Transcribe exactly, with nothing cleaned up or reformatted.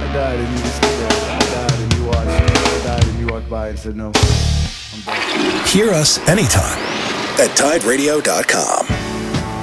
I died and you just stood there. I died and you watched. I died and you walked by and said no. I'm back. Hear us anytime at tide radio dot com.